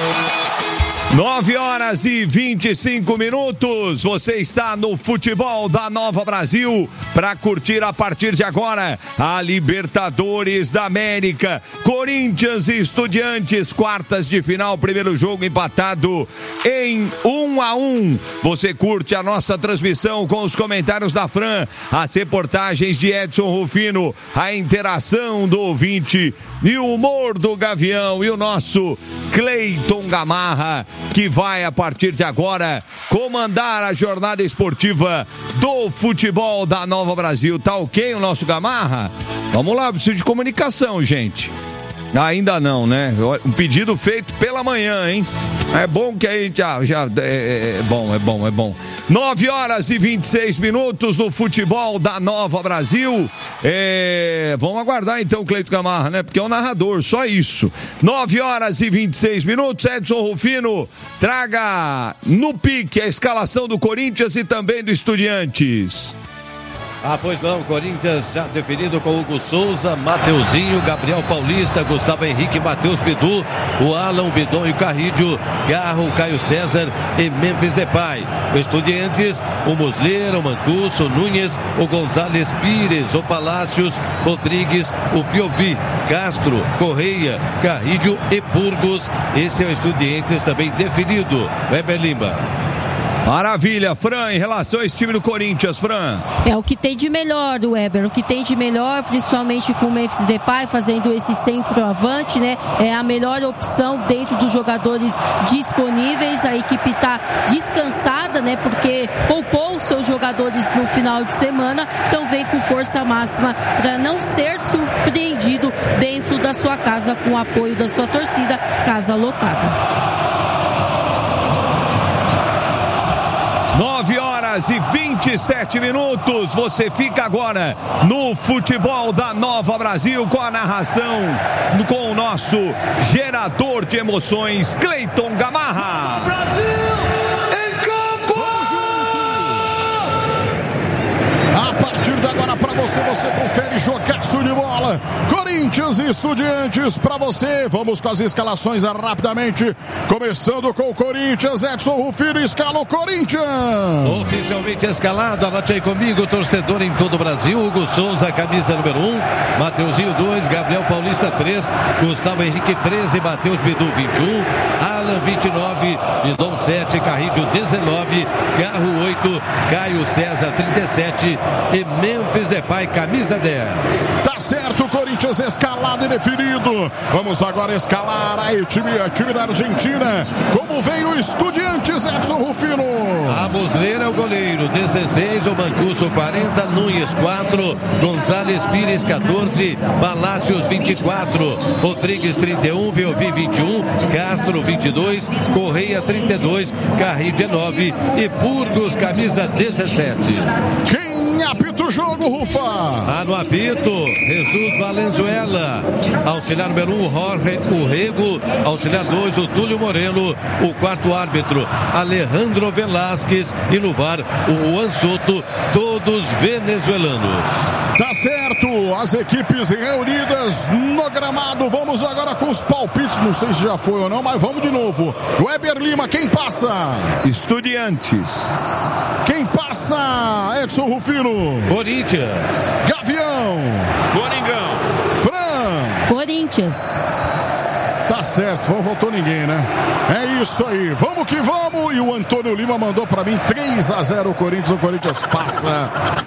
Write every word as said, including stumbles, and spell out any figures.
nove horas e vinte e cinco minutos, você está no Futebol da Nova Brasil para curtir a partir de agora a Libertadores da América, Corinthians e Estudiantes, quartas de final, primeiro jogo empatado em um a um. Você curte a nossa transmissão com os comentários da Fran, as reportagens de Edson Rufino, a interação do ouvinte e o humor do Gavião e o nosso Cleiton Gamarra, que vai a partir de agora comandar a jornada esportiva do Futebol da Nova Brasil. Tá ok o nosso Gamarra? Vamos lá, preciso de comunicação, gente. Ainda não, né? Um pedido feito pela manhã, hein? É bom que a gente já... já é, é bom, é bom, é bom. nove horas e vinte e seis minutos no Futebol da Nova Brasil. É, vamos aguardar então o Cleiton Gamarra, né? Porque é o narrador, só isso. nove horas e vinte e seis minutos. Edson Rufino, traga no pique a escalação do Corinthians e também do Estudiantes. Ah, pois não, Corinthians já definido com Hugo Souza, Mateuzinho, Gabriel Paulista, Gustavo Henrique, Matheus Bidu, o Alan, o Bidon e o Carrídio, Garro, o Caio César e Memphis Depay. O Estudiantes, o Muslera, o Mancuso, o Nunes, o Gonzalez Pires, o Palácios, Rodrigues, o Piovi, Castro, Correia, Carrídio e Burgos. Esse é o Estudiantes também definido. Weber Lima. Maravilha, Fran, em relação a esse time do Corinthians, Fran. É o que tem de melhor do Weber, o que tem de melhor, principalmente com o Memphis Depay fazendo esse centroavante, né? É a melhor opção dentro dos jogadores disponíveis. A equipe está descansada, né? Porque poupou os seus jogadores no final de semana, então vem com força máxima para não ser surpreendido dentro da sua casa com o apoio da sua torcida, casa lotada. nove horas e vinte e sete minutos, você fica agora no Futebol da Nova Brasil com a narração com o nosso gerador de emoções, Cleiton Gamarra. Brasil em campo! A partir de agora para você, você confere jogaço de bola. Corinthians e Estudiantes para você. Vamos com as escalações rapidamente. Começando com o Corinthians, Edson Rufino escala o Corinthians. Oficialmente escalado, anote aí comigo, torcedor em todo o Brasil. Hugo Souza, camisa número um. Mateuzinho dois, Gabriel Paulista três, Gustavo Henrique treze, Matheus Bidu vinte e um, Alan vinte e nove, Bidon sete, Carrídio dezenove, Garro oito, Caio César trinta e sete e Memphis Depay, camisa dez. Tá certo, Corinthians escalado e definido. Vamos agora escalar a time, a time da Argentina. Como vem o Estudiantes, Edson Rufino? A Muslera é o goleiro, dezesseis, o Mancuso quarenta, Nunes quatro, Gonzalez Pires quatorze, Palácios vinte e quatro, Rodrigues trinta e um, Piovi vinte e um, Castro vinte e dois, Correia trinta e dois, Carrilho dezenove e Burgos, camisa dezessete. Quem apita o jogo, Rufa? Ah, no apito, Jesus Valenzuela. Auxiliar número um, Jorge Urrego. Auxiliar dois, o Túlio Moreno. O quarto árbitro, Alejandro Velasquez. E no V A R, o Juan Soto, todos venezuelanos. Tá certo, as equipes reunidas no gramado. Vamos agora com os palpites. Não sei se já foi ou não, mas vamos de novo. Weber Lima, quem passa? Estudiantes. Quem passa? Edson Rufino. Corinthians. Gavião. Coringão. Fran. Corinthians. Tá certo, não voltou ninguém, né? É isso aí, vamos que vamos. E o Antônio Lima mandou pra mim três a zero o Corinthians. O Corinthians passa.